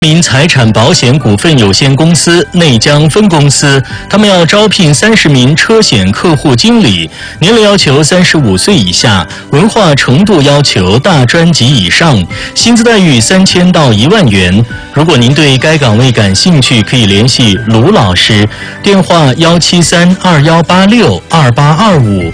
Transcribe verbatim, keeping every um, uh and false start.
民财产保险股份有限公司内江分公司，他们要招聘三十名车险客户经理，年龄要求三十五岁以下，文化程度要求大专及以上，薪资待遇三千到一万元。如果您对该岗位感兴趣，可以联系卢老师，电话幺七三二幺八六二八二五。